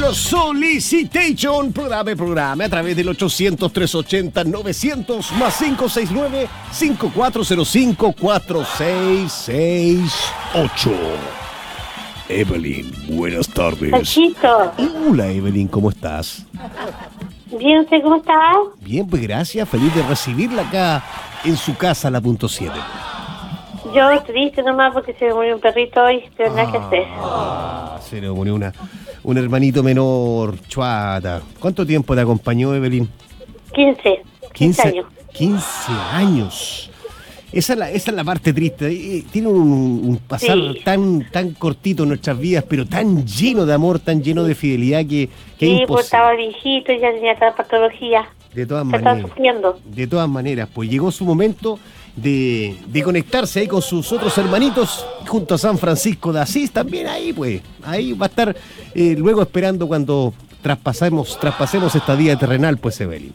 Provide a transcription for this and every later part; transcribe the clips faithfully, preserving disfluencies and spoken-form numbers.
Solicitation, programa, programa a través del ochocientos, trescientos ochenta, novecientos más cinco seis nueve, cinco cuatro cero cinco, cuatro seis seis ocho. Evelyn, buenas tardes. Panchito. Hola Evelyn, ¿cómo estás? Bien, ¿usted cómo está? Bien, pues gracias, feliz de recibirla acá en su casa, la punto siete. Yo triste nomás porque se me murió un perrito hoy, pero nada que hacer. Ah, se le murió una, un hermanito menor, chuata. ¿Cuánto tiempo te acompañó, Evelyn? quince, quince años. quince años. Esa es la, esa es la parte triste. Tiene un, un pasar Sí. tan, tan cortito en nuestras vidas, pero tan lleno de amor, tan lleno de fidelidad que, que es Sí, pues imposible. estaba viejito y ya tenía toda la patología. De todas Se estaba maneras. sufriendo. De todas maneras, pues llegó su momento de, de conectarse ahí con sus otros hermanitos, junto a San Francisco de Asís, también ahí, pues. Ahí va a estar eh, luego esperando cuando traspasemos, traspasemos esta vía terrenal, pues, Evelyn.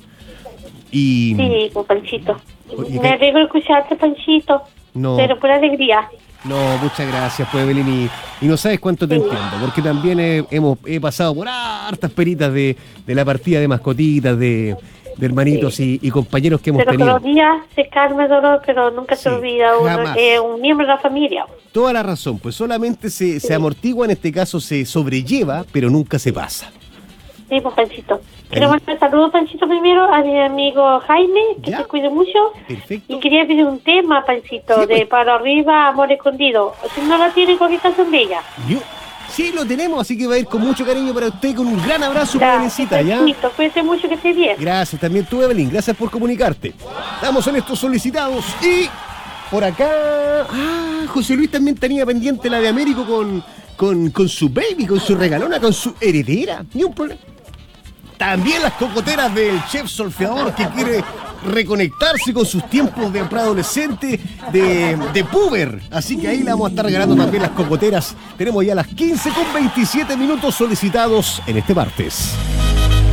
Y Sí, pues Panchito. Oye, Me ¿qué? alegro de escucharte, Panchito. No. Pero por alegría. no, muchas gracias, pues, Evelyn, y, y no sabes cuánto te Sí. entiendo, porque también he, hemos, he pasado por hartas peritas de, de la partida de mascotitas, de, de hermanitos y, y compañeros que hemos Pero tenido. todos los días se calma el dolor, pero nunca Sí, se olvida uno. jamás. Es un miembro de la familia. Toda la razón, pues solamente se, se amortigua, en este caso se sobrelleva, pero nunca se pasa. Sí, pues Panchito. Quiero Ahí. mandar saludos, Panchito, primero a mi amigo Jaime, que Ya. se cuide mucho. Perfecto. Y quería pedir un tema, Panchito, Sí, de pues. Para Arriba, Amor Escondido. Si no la tiene, cualquier canción de ella. Yo- sí, lo tenemos, así que va a ir con mucho cariño para usted, con un gran abrazo, Ya, Evelynita, ¿ya? Panchito, cuídese mucho, que esté bien. Gracias, también tú, Evelyn, gracias por comunicarte. Estamos en estos solicitados y por acá... Ah, José Luis también tenía pendiente la de Américo con, con, con su baby, con su regalona, con su heredera. Ni un problema. También las cocoteras del chef solfeador que quiere reconectarse con sus tiempos de preadolescente, de, de puber. Así que ahí le vamos a estar regalando también las cocoteras. Tenemos ya las quince con veintisiete minutos solicitados en este martes.